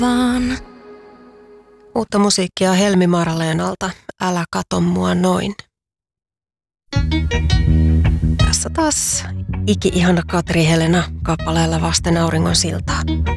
vaan. Uutta musiikkia Helmi Marleenalta, Älä kato mua noin. Tässä taas iki-ihana Katri Helena kappaleella Vasten auringon siltaa.